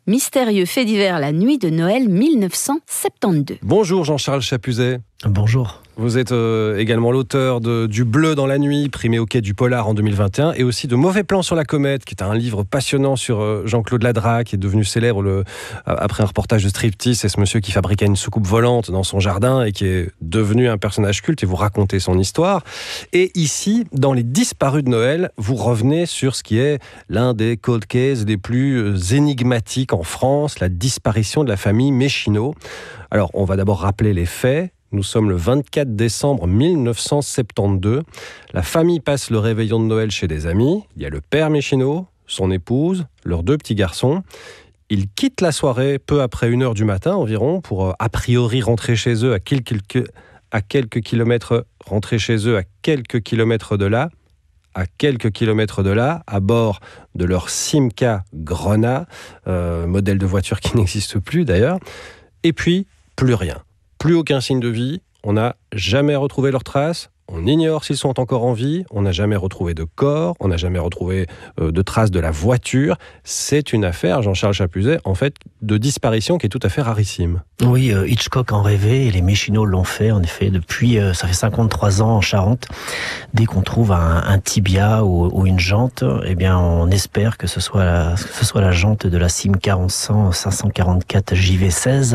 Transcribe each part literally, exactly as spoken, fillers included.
Mystérieux fait divers la nuit de Noël mille neuf cent soixante-douze. Bonjour Jean-Charles Chapuzet. Bonjour. Vous êtes euh, également l'auteur de Du Bleu dans la nuit, primé au Quai du Polar en deux mille vingt et un, et aussi de Mauvais plans sur la comète, qui est un livre passionnant sur euh, Jean-Claude Ladra, qui est devenu célèbre le, après un reportage de striptease. C'est ce monsieur qui fabriquait une soucoupe volante dans son jardin et qui est devenu un personnage culte, et vous racontez son histoire. Et ici, dans Les Disparus de Noël, vous revenez sur ce qui est l'un des cold cases les plus énigmatiques en France, la disparition de la famille Méchineau. Alors, on va d'abord rappeler les faits. Nous sommes le vingt-quatre décembre mille neuf cent soixante-douze. La famille passe le réveillon de Noël chez des amis. Il y a le père Méchineau, son épouse, leurs deux petits garçons. Ils quittent la soirée peu après une heure du matin environ pour a priori rentrer chez eux à quelques, à quelques kilomètres, rentrer chez eux à quelques kilomètres de là, à quelques kilomètres de là, à bord de leur Simca Grenat, euh, modèle de voiture qui n'existe plus d'ailleurs. Et puis, plus rien. Plus aucun signe de vie, on n'a jamais retrouvé leurs traces, on ignore s'ils sont encore en vie, on n'a jamais retrouvé de corps, on n'a jamais retrouvé euh, de traces de la voiture. C'est une affaire, Jean-Charles Chapuzet, en fait, de disparition qui est tout à fait rarissime. Oui, euh, Hitchcock en rêvait et les Méchineau l'ont fait, en effet, depuis, euh, ça fait cinquante-trois ans en Charente. Dès qu'on trouve un, un tibia ou, ou une jante, eh bien, on espère que ce soit la, que ce soit la jante de la Simca onze cents cinq cent quarante-quatre J V seize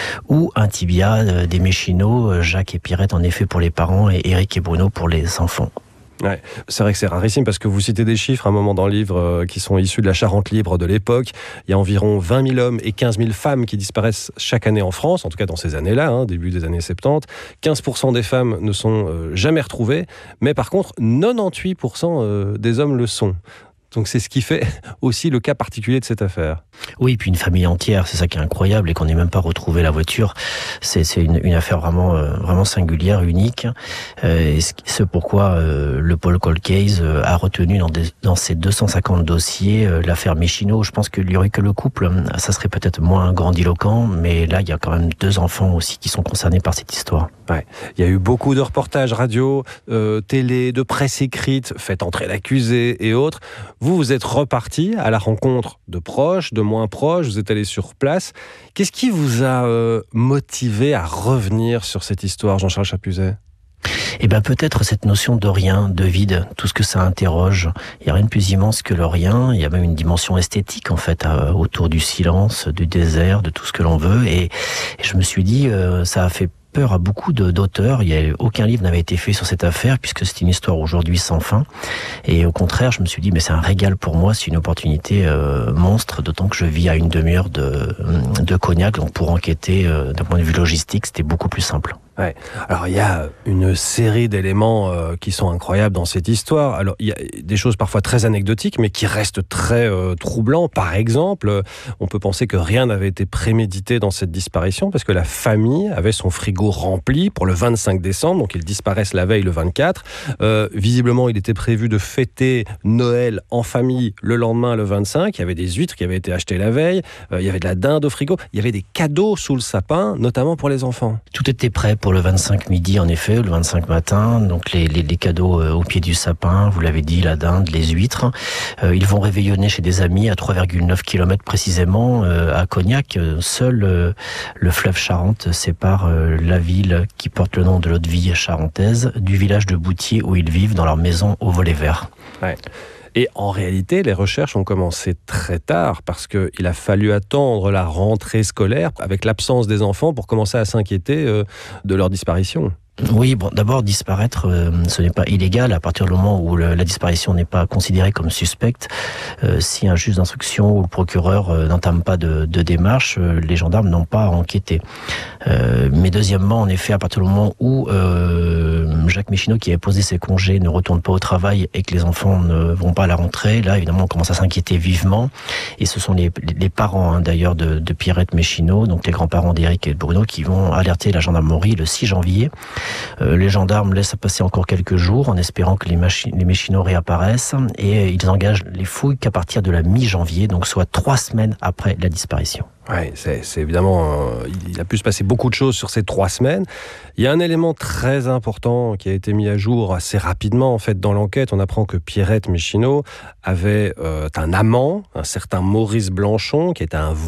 ou un tibia euh, des Méchineau, Jacques et Pierrette, en effet, pour les parents, et Éric et Bruno pour les enfants. Ouais, c'est vrai que c'est rarissime parce que vous citez des chiffres à un moment dans le livre euh, qui sont issus de la Charente libre de l'époque. Il y a environ vingt mille hommes et quinze mille femmes qui disparaissent chaque année en France, en tout cas dans ces années-là, hein, début des années soixante-dix. quinze pour cent des femmes ne sont euh, jamais retrouvées, mais par contre, quatre-vingt-dix-huit pour cent euh, des hommes le sont. Donc c'est ce qui fait aussi le cas particulier de cette affaire. Oui, puis une famille entière, c'est ça qui est incroyable, et qu'on n'ait même pas retrouvé la voiture. C'est, c'est une, une affaire vraiment, euh, vraiment singulière, unique. Euh, et c'est pourquoi euh, le Paul Cold Case euh, a retenu dans, des, dans ses deux cent cinquante dossiers euh, l'affaire Méchineau. Je pense qu'il n'y aurait que le couple, ça serait peut-être moins grandiloquent, mais là, il y a quand même deux enfants aussi qui sont concernés par cette histoire. Ouais. Il y a eu beaucoup de reportages radio, euh, télé, de presse écrite, faites entrer l'accusé et autres. Vous, vous êtes reparti à la rencontre de proches, de moins proches, vous êtes allé sur place. Qu'est-ce qui vous a euh, motivé à revenir sur cette histoire, Jean-Charles Chapuzet ? Eh bien, peut-être cette notion de rien, de vide, tout ce que ça interroge. Il n'y a rien de plus immense que le rien. Il y a même une dimension esthétique, en fait, à, autour du silence, du désert, de tout ce que l'on veut. Et, et je me suis dit, euh, ça a fait peur à beaucoup de, d'auteurs. Il y a, aucun livre n'avait été fait sur cette affaire, puisque c'est une histoire aujourd'hui sans fin. Et au contraire, je me suis dit, mais c'est un régal pour moi, c'est une opportunité euh, monstre, d'autant que je vis à une demi-heure de, de Cognac. Donc pour enquêter euh, d'un point de vue logistique, c'était beaucoup plus simple. Ouais. Alors il y a une série d'éléments euh, qui sont incroyables dans cette histoire. Alors il y a des choses parfois très anecdotiques, mais qui restent très euh, troublants. Par exemple, on peut penser que rien n'avait été prémédité dans cette disparition, parce que la famille avait son frigo rempli pour le vingt-cinq décembre, donc ils disparaissent la veille le vingt-quatre. Euh, visiblement, il était prévu de fêter Noël en famille le lendemain, le vingt-cinq. Il y avait des huîtres qui avaient été achetées la veille. Euh, il y avait de la dinde au frigo. Il y avait des cadeaux sous le sapin, notamment pour les enfants. Tout était prêt pour le vingt-cinq midi, en effet, le vingt-cinq matin. Donc les, les, les cadeaux euh, au pied du sapin, vous l'avez dit, la dinde, les huîtres. Euh, ils vont réveillonner chez des amis à trois virgule neuf kilomètres précisément, euh, à Cognac. Seul euh, le fleuve Charente sépare euh, la ville qui porte le nom de l'Haute-Vie charentaise du village de Boutier où ils vivent dans leur maison au volet vert. Ouais. Et en réalité, les recherches ont commencé très tard parce qu'il a fallu attendre la rentrée scolaire avec l'absence des enfants pour commencer à s'inquiéter euh, de leur disparition. Oui, bon, d'abord, disparaître, euh, ce n'est pas illégal à partir du moment où le, la disparition n'est pas considérée comme suspecte. Euh, si un juge d'instruction ou le procureur euh, n'entame pas de, de démarche, euh, les gendarmes n'ont pas à enquêter. Euh, mais deuxièmement, en effet, à partir du moment où euh, Jacques Méchineau, qui avait posé ses congés, ne retourne pas au travail et que les enfants ne vont pas à la rentrée, là, évidemment, on commence à s'inquiéter vivement. Et ce sont les, les parents, hein, d'ailleurs, de, de Pierrette Méchineau, donc les grands-parents d'Éric et de Bruno, qui vont alerter la gendarmerie le six janvier. Euh, les gendarmes laissent passer encore quelques jours en espérant que les, machi- les Méchineau réapparaissent, et ils engagent les fouilles qu'à partir de la mi-janvier, donc soit trois semaines après la disparition. Ouais, c'est, c'est évidemment, euh, il a pu se passer beaucoup de choses sur ces trois semaines. Il y a un élément très important qui a été mis à jour assez rapidement en fait dans l'enquête. On apprend que Pierrette Méchineau avait euh, un amant, un certain Maurice Blanchon, qui était un